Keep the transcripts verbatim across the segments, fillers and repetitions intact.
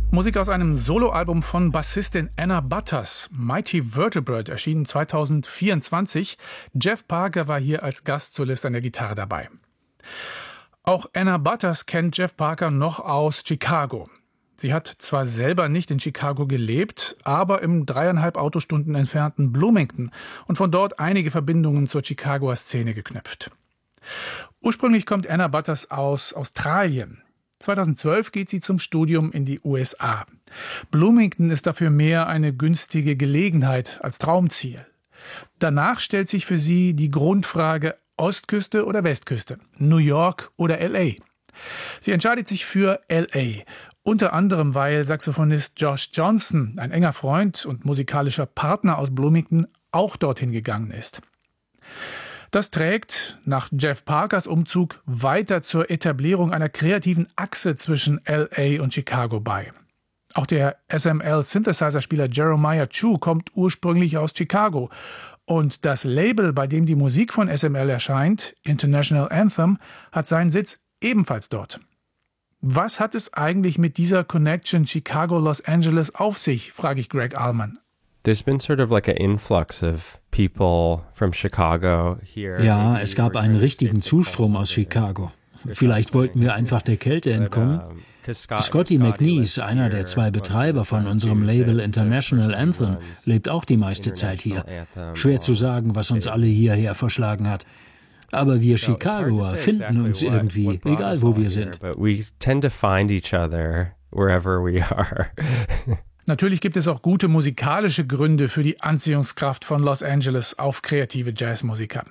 Musik aus einem Soloalbum von Bassistin Anna Butters. Mighty Vertebrate erschien zweitausendvierundzwanzig. Jeff Parker war hier als Gastsolist an der Gitarre dabei. Auch Anna Butters kennt Jeff Parker noch aus Chicago. Sie hat zwar selber nicht in Chicago gelebt, aber im dreieinhalb Autostunden entfernten Bloomington und von dort einige Verbindungen zur Chicagoer Szene geknüpft. Ursprünglich kommt Anna Butters aus Australien. zweitausendzwölf geht sie zum Studium in die U S A. Bloomington ist dafür mehr eine günstige Gelegenheit als Traumziel. Danach stellt sich für sie die Grundfrage Ostküste oder Westküste, New York oder L A. Sie entscheidet sich für L A, unter anderem weil Saxophonist Josh Johnson, ein enger Freund und musikalischer Partner aus Bloomington, auch dorthin gegangen ist. Das trägt nach Jeff Parkers Umzug weiter zur Etablierung einer kreativen Achse zwischen L A und Chicago bei. Auch der S M L-Synthesizer-Spieler Jeremiah Chu kommt ursprünglich aus Chicago. Und das Label, bei dem die Musik von S M L erscheint, International Anthem, hat seinen Sitz ebenfalls dort. Was hat es eigentlich mit dieser Connection Chicago-Los Angeles auf sich, frage ich Greg Allman. There's been sort of like an influx of people from Chicago here. Ja, es gab einen richtigen Zustrom aus Chicago. Vielleicht wollten wir einfach der Kälte entkommen. Scotty McNeese, einer der zwei Betreiber von unserem Label International Anthem, lebt auch die meiste Zeit hier. Schwer zu sagen, was uns alle hierher verschlagen hat. Aber wir Chicagoer finden uns irgendwie, egal wo wir sind. We tend to find each other wherever we are. Natürlich gibt es auch gute musikalische Gründe für die Anziehungskraft von Los Angeles auf kreative Jazzmusiker.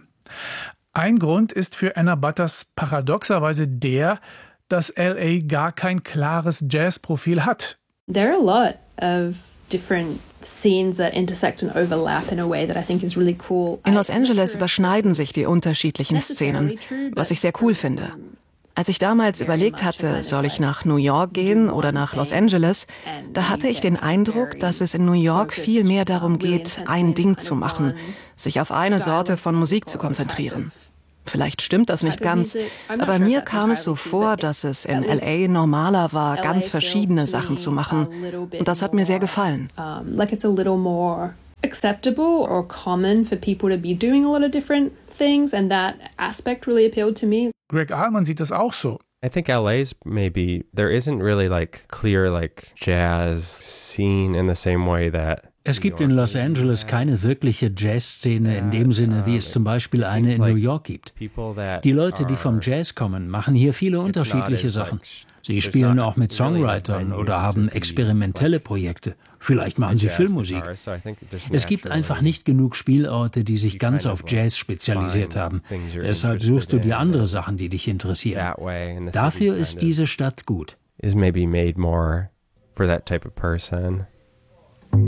Ein Grund ist für Anna Butters paradoxerweise der, dass L A gar kein klares Jazzprofil hat. There are a lot of different scenes that intersect and overlap in a way that I think is really cool. In Los Angeles überschneiden sich die unterschiedlichen Szenen, was ich sehr cool finde. Als ich damals überlegt hatte, soll ich nach New York gehen oder nach Los Angeles, da hatte ich den Eindruck, dass es in New York viel mehr darum geht, ein Ding zu machen, sich auf eine Sorte von Musik zu konzentrieren. Vielleicht stimmt das nicht ganz, aber mir kam es so vor, dass es in L A normaler war, ganz verschiedene Sachen zu machen. Und das hat mir sehr gefallen. Acceptable or common for people to be doing a lot of different things, and that aspect really appealed to me. Greg Allman sieht das auch so. I think L A's maybe there isn't really like clear like jazz scene in the same way that Es gibt in Los Angeles keine wirkliche Jazzszene in dem Sinne, wie es zum Beispiel eine in New York gibt. Die Leute, die vom Jazz kommen, machen hier viele unterschiedliche Sachen. Sie spielen auch mit Songwritern oder haben experimentelle Projekte. Vielleicht machen sie Filmmusik. Es gibt einfach nicht genug Spielorte, die sich ganz auf Jazz spezialisiert haben. Deshalb suchst du dir andere Sachen, die dich interessieren. Dafür ist diese Stadt gut. Is maybe made more for that type of person.